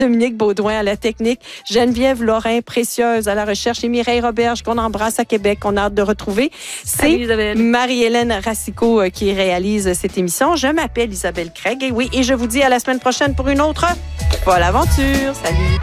Dominique Baudouin à la technique, Geneviève Lorrain, précieuse à la recherche, et Mireille Roberge, qu'on embrasse à Québec, qu'on a hâte de retrouver. C'est Marie-Hélène Racicot qui réalise cette émission. Je m'appelle Isabelle Craig, et oui, et je vous dis à la semaine prochaine pour une autre folle aventure. Salut!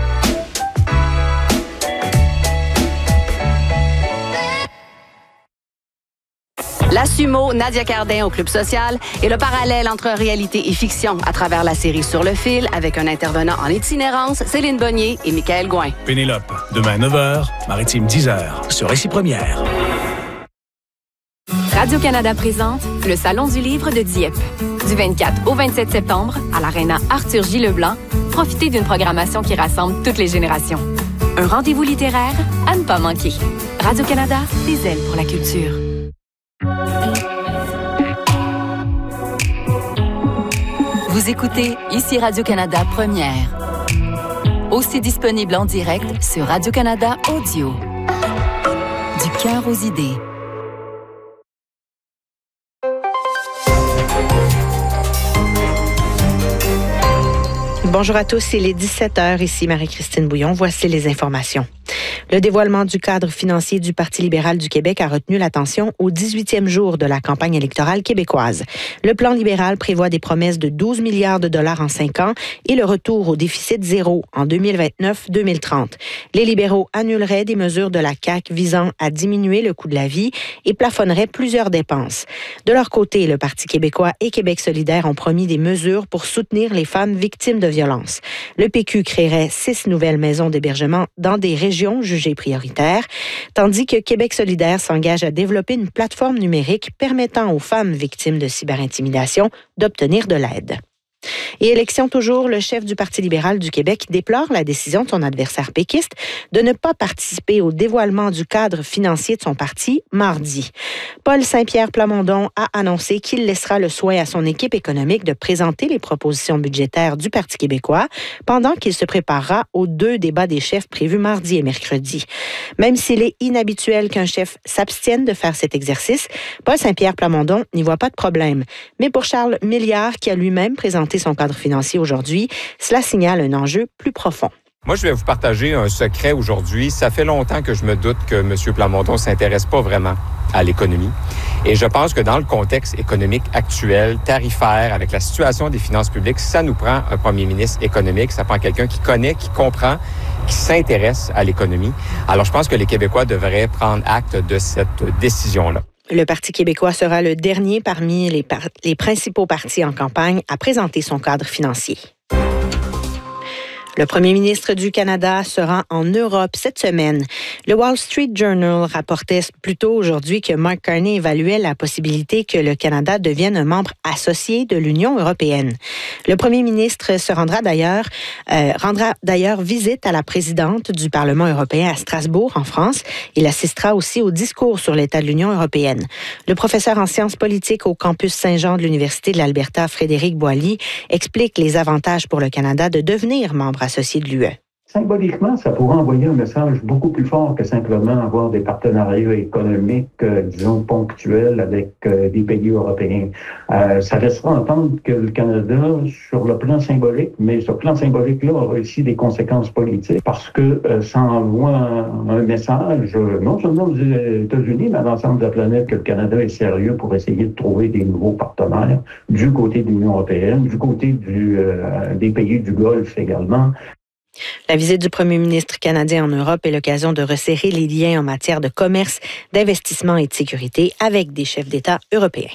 La Sumo, Nadia Cardin au Club social et le parallèle entre réalité et fiction à travers la série Sur le fil avec un intervenant en itinérance, Céline Bonnier et Michael Gouin. Pénélope, demain 9h, Maritime 10h, sur Récit Première. Radio-Canada présente le Salon du livre de Dieppe. Du 24 au 27 septembre, à l'Aréna Arthur J. Leblanc, profitez d'une programmation qui rassemble toutes les générations. Un rendez-vous littéraire à ne pas manquer. Radio-Canada, des ailes pour la culture. Vous écoutez ici Radio-Canada Première. Aussi disponible en direct sur Radio-Canada Audio. Du cœur aux idées. Bonjour à tous, il est 17h, ici Marie-Christine Bouillon. Voici les informations. Le dévoilement du cadre financier du Parti libéral du Québec a retenu l'attention au 18e jour de la campagne électorale québécoise. Le plan libéral prévoit des promesses de 12 milliards de dollars en 5 ans et le retour au déficit zéro en 2029-2030. Les libéraux annuleraient des mesures de la CAQ visant à diminuer le coût de la vie et plafonneraient plusieurs dépenses. De leur côté, le Parti québécois et Québec solidaire ont promis des mesures pour soutenir les femmes victimes de violences. Le PQ créerait 6 nouvelles maisons d'hébergement dans des régions jugées prioritaires, tandis que Québec solidaire s'engage à développer une plateforme numérique permettant aux femmes victimes de cyberintimidation d'obtenir de l'aide. Et élection toujours, le chef du Parti libéral du Québec déplore la décision de son adversaire péquiste de ne pas participer au dévoilement du cadre financier de son parti mardi. Paul Saint-Pierre Plamondon a annoncé qu'il laissera le soin à son équipe économique de présenter les propositions budgétaires du Parti québécois pendant qu'il se préparera aux 2 débats des chefs prévus mardi et mercredi. Même s'il est inhabituel qu'un chef s'abstienne de faire cet exercice, Paul Saint-Pierre Plamondon n'y voit pas de problème. Mais pour Charles Milliard, qui a lui-même présenté son cadre financier aujourd'hui, cela signale un enjeu plus profond. Moi, je vais vous partager un secret aujourd'hui. Ça fait longtemps que je me doute que M. Plamondon ne s'intéresse pas vraiment à l'économie. Et je pense que dans le contexte économique actuel, tarifaire, avec la situation des finances publiques, ça nous prend un premier ministre économique, ça prend quelqu'un qui connaît, qui comprend, qui s'intéresse à l'économie. Alors, je pense que les Québécois devraient prendre acte de cette décision-là. Le Parti québécois sera le dernier parmi les principaux partis en campagne à présenter son cadre financier. Le premier ministre du Canada se rend en Europe cette semaine. Le Wall Street Journal rapportait plus tôt aujourd'hui que Mark Carney évaluait la possibilité que le Canada devienne un membre associé de l'Union européenne. Le premier ministre rendra d'ailleurs visite à la présidente du Parlement européen à Strasbourg, en France. Il assistera aussi au discours sur l'état de l'Union européenne. Le professeur en sciences politiques au campus Saint-Jean de l'Université de l'Alberta, Frédéric Boilly, explique les avantages pour le Canada de devenir membre associé de l'UE. Symboliquement, ça pourrait envoyer un message beaucoup plus fort que simplement avoir des partenariats économiques, disons, ponctuels avec des pays européens. Ça laissera entendre que le Canada, sur le plan symbolique, mais ce plan symbolique-là aura aussi des conséquences politiques parce que ça envoie un message, non seulement aux États-Unis, mais à l'ensemble de la planète, que le Canada est sérieux pour essayer de trouver des nouveaux partenaires du côté de l'Union européenne, du côté des pays du Golfe également. La visite du premier ministre canadien en Europe est l'occasion de resserrer les liens en matière de commerce, d'investissement et de sécurité avec des chefs d'État européens.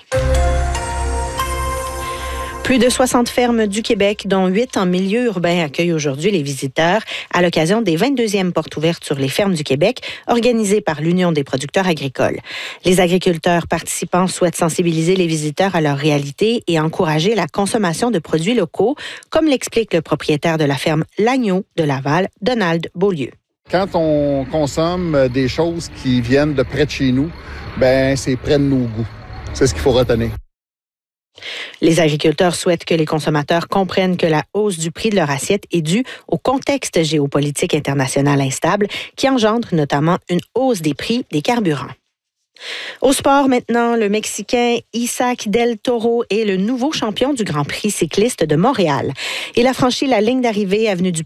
Plus de 60 fermes du Québec, dont 8 en milieu urbain, accueillent aujourd'hui les visiteurs à l'occasion des 22e portes ouvertes sur les fermes du Québec, organisées par l'Union des producteurs agricoles. Les agriculteurs participants souhaitent sensibiliser les visiteurs à leur réalité et encourager la consommation de produits locaux, comme l'explique le propriétaire de la ferme L'Agneau de Laval, Donald Beaulieu. Quand on consomme des choses qui viennent de près de chez nous, ben c'est près de nos goûts. C'est ce qu'il faut retenir. Les agriculteurs souhaitent que les consommateurs comprennent que la hausse du prix de leur assiette est due au contexte géopolitique international instable qui engendre notamment une hausse des prix des carburants. Au sport maintenant, le Mexicain Isaac Del Toro est le nouveau champion du Grand Prix cycliste de Montréal. Il a franchi la ligne d'arrivée avenue du